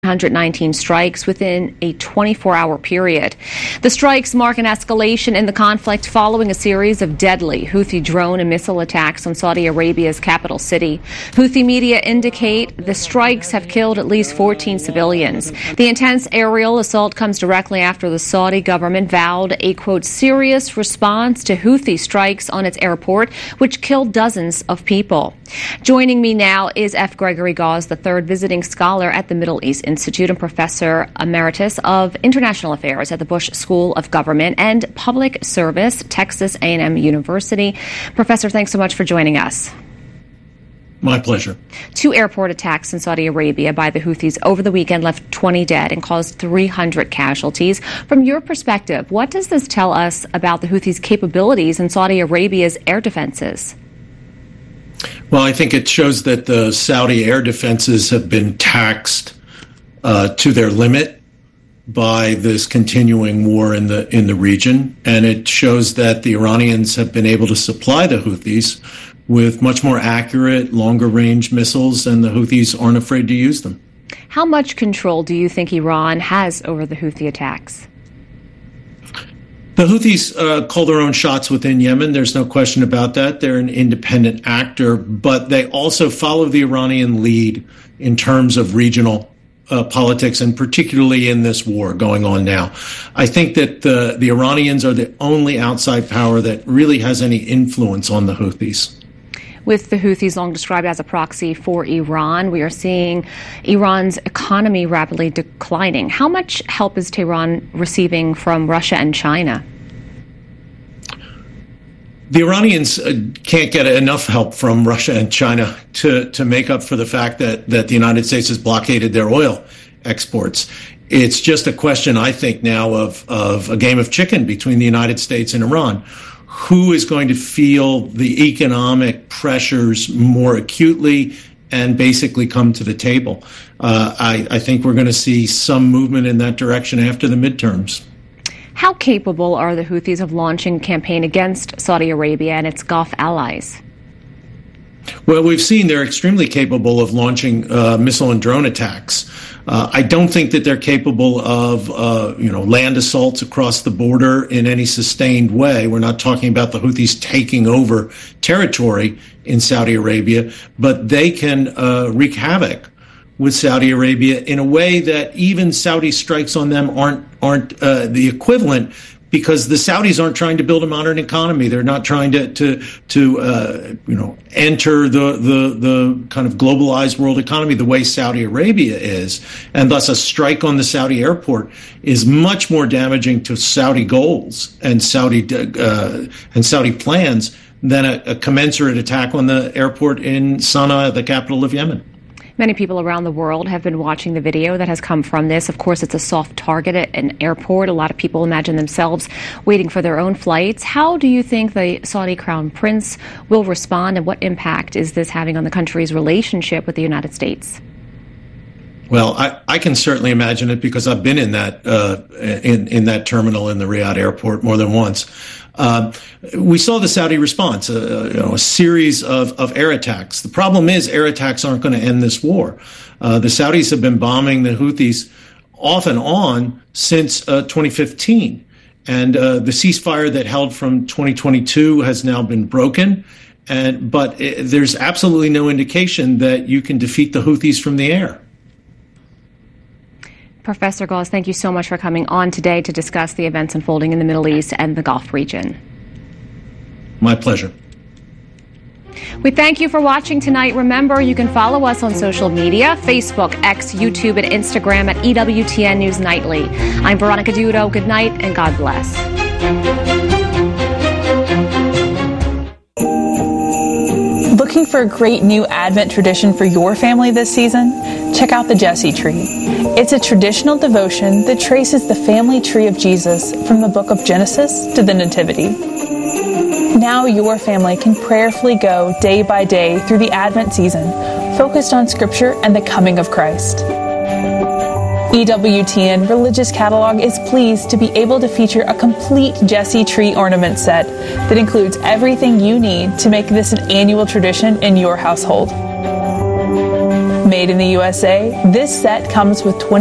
119 strikes within a 24-hour period. The strikes mark an escalation in the conflict following a series of deadly Houthi drone and missile attacks on Saudi Arabia's capital city. Houthi media indicate the strikes have killed at least 14 civilians. The intense aerial assault comes directly after the Saudi government vowed a, quote, serious response to Houthi strikes on its airport, which killed dozens of people. Joining me now is F. Gregory Gause III, visiting scholar at the Middle East Institute and Professor Emeritus of International Affairs at the Bush School of Government and Public Service, Texas A&M University. Professor, thanks so much for joining us. My pleasure. 2 airport attacks in Saudi Arabia by the Houthis over the weekend left 20 dead and caused 300 casualties. From your perspective, what does this tell us about the Houthis' capabilities in Saudi Arabia's air defenses? Well, I think it shows that the Saudi air defenses have been taxed to their limit by this continuing war in the region, and it shows that the Iranians have been able to supply the Houthis with much more accurate, longer-range missiles, and the Houthis aren't afraid to use them. How much control do you think Iran has over the Houthi attacks? The Houthis call their own shots within Yemen. There's no question about that. They're an independent actor, but they also follow the Iranian lead in terms of regional politics, and particularly in this war going on now. I think that the Iranians are the only outside power that really has any influence on the Houthis. With the Houthis long described as a proxy for Iran, we are seeing Iran's economy rapidly declining. How much help is Tehran receiving from Russia and China? The Iranians can't get enough help from Russia and China to make up for the fact that the United States has blockaded their oil exports. It's just a question, I think, now of a game of chicken between the United States and Iran. Who is going to feel the economic pressures more acutely and basically come to the table? I think we're going to see some movement in that direction after the midterms. How capable are the Houthis of launching a campaign against Saudi Arabia and its Gulf allies? Well, we've seen they're extremely capable of launching missile and drone attacks. I don't think that they're capable of, land assaults across the border in any sustained way. We're not talking about the Houthis taking over territory in Saudi Arabia, but they can wreak havoc with Saudi Arabia in a way that even Saudi strikes on them aren't the equivalent, because the Saudis aren't trying to build a modern economy. They're not trying to enter the kind of globalized world economy the way Saudi Arabia is, and thus a strike on the Saudi airport is much more damaging to Saudi goals and Saudi plans than a commensurate attack on the airport in Sana'a, the capital of Yemen. Many people around the world have been watching the video that has come from this. Of course, it's a soft target at an airport. A lot of people imagine themselves waiting for their own flights. How do you think the Saudi Crown Prince will respond, and what impact is this having on the country's relationship with the United States? Well, I can certainly imagine it, because I've been in that in that terminal in the Riyadh airport more than once. We saw the Saudi response, a series of air attacks. The problem is air attacks aren't going to end this war. The Saudis have been bombing the Houthis off and on since 2015. And the ceasefire that held from 2022 has now been broken. But there's absolutely no indication that you can defeat the Houthis from the air. Professor Gause, thank you so much for coming on today to discuss the events unfolding in the Middle East and the Gulf region. My pleasure. We thank you for watching tonight. Remember, you can follow us on social media, Facebook, X, YouTube, and Instagram at EWTN News Nightly. I'm Veronica Dudo. Good night and God bless. Looking for a great new Advent tradition for your family this season? Check out the Jesse Tree. It's a traditional devotion that traces the family tree of Jesus from the book of Genesis to the Nativity. Now your family can prayerfully go day by day through the Advent season, focused on Scripture and the coming of Christ. EWTN Religious Catalog is pleased to be able to feature a complete Jesse Tree ornament set that includes everything you need to make this an annual tradition in your household. Made in the USA, this set comes with 20